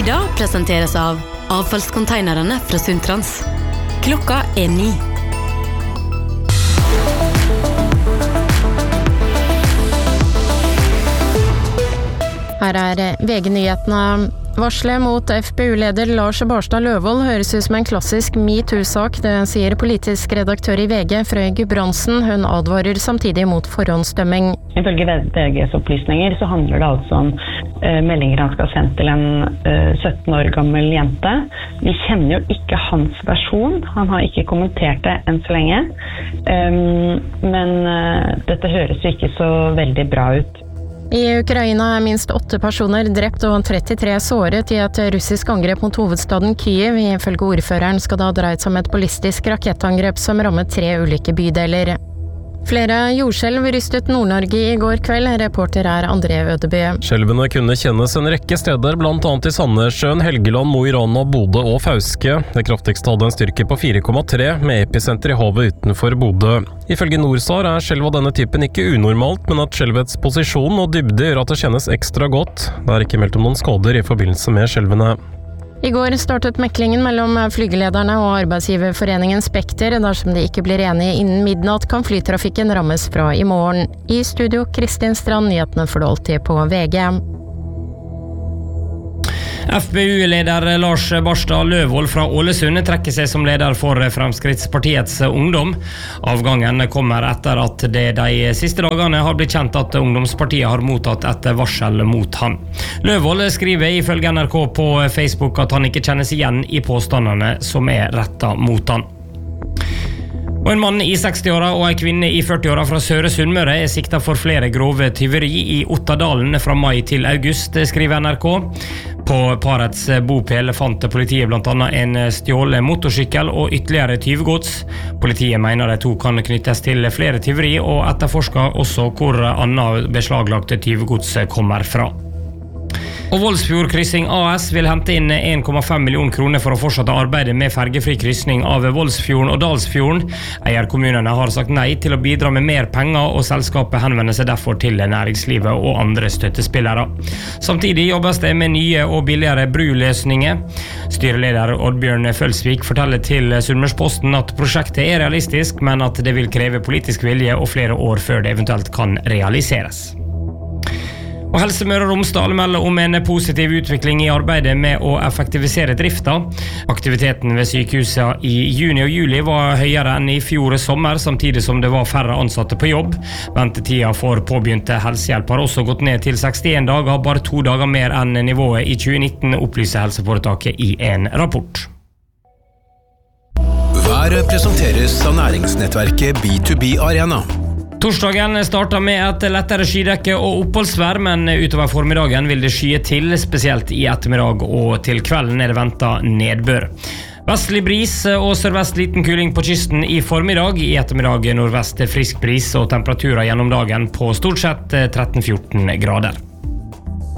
Idag presenteras av avfallskonteinerne fra Sundtrans. Klokka 9. Her VG-nyhetene. Varslet mot FPU-leder Lars Barstad Løvold høres ut som en klassisk MeToo-sak, det sier politisk redaktør i VG, Frøy Gudbrandsen. Hun advarer samtidig mot forhåndsdømming. Ifølge VGs opplysninger så handler det altså om meldinger han skal ha sendt til en 17 år gammel jente. Vi kjenner jo ikke hans versjon, han har ikke kommentert det enn så lenge, men dette høres jo ikke så veldig bra ut. I Ukraina minst 8 personer drept og 33 såret i et russisk angrep mot hovedstaden Kyiv. Ifølge ordføreren skal det ha dreid seg om et ballistisk rakettangrep som rammet 3 ulike bydeler. Flere jordskjelv rystet Nord-Norge i går kveld. Reporter André Ødeby. Skjelvene kunne kjennes en rekke steder, blant annet i Sandnessjøen, Helgeland, Mo i Rana, Bodø og Fauske. Det kraftigste hadde en styrke på 4,3, med episenter i havet utenfor Bodø. Ifølge Norsar skjelv av denne typen ikke unormalt, men at skjelvets posisjon og dybde gjør at det kjennes ekstra godt. Det er ikke meldt om noen skader i forbindelse med skjelvene. I går startet meklingen mellom flygelederne og arbeidsgiverforeningen Spekter. Dersom de ikke blir enige innen midnatt, kan flytrafikken rammes fra i morgen. I studio Kristin Strand, nyhetene får du alltid på VG. FPU-leder Lars Barstad Løvold fra Ålesund trekker seg som leder for Fremskrittspartiets ungdom. Avgangen kommer etter at det de siste dagene har blitt kjent at ungdomspartiet har mottatt et varsel mot han. Løvold skriver ifølge NRK på Facebook at han ikke kjennes igjen i påstandene som rettet mot han. Og en mann i 60-åra og en kvinne i 40-åra fra Søre Sunnmøre siktet for flere grove tyveri i Ottadalen fra mai til august, skriver NRK. På parets bopel fant politiet blant annet en stjålet motorsykkel og ytterligere tyvgods. Politiet mener de to kan knyttes til flere tyveri og etterforsker også hvor annet beslaglagte tyvgods kommer fra. Og Voldsfjord Kryssing AS vil hente inn 1,5 millioner kroner for å fortsette arbeidet med fergefri kryssing av Voldsfjorden og Dalsfjorden. Eierkommunene har sagt nei til å bidra med mer penger, og selskapet henvender seg derfor til næringslivet og andre støttespillere. Samtidig jobbes det med nye og billigere bruløsninger. Styreleder Oddbjørn Følsvik forteller til Sunnmørsposten at prosjektet realistisk, men at det vil kreve politisk vilje og flere år før det eventuelt kan realiseres. Og Helse Møre og Romsdal melder om en positiv utvikling i arbeidet med å effektivisere drifta. Aktiviteten ved sykehuset i juni og juli var høyere enn i fjor sommer, samtidig som det var færre ansatte på jobb. Ventetida for påbegynte helsehjelp har også gått ned til 61 dager, bare 2 dager mer enn nivået i 2019, opplyser helseforetaket i en rapport. Været presenteres av næringsnettverket B2B Arena. Torsdagen starter med et lettere skydekke og oppholdsvær, men utover formiddagen vil det skye til, spesielt i ettermiddag, og til kvelden det ventet nedbør. Vestlig bris og sørvest liten kuling på kysten i formiddag. I ettermiddag nordvest frisk bris og temperaturer gjennom dagen på stort sett 13-14 grader.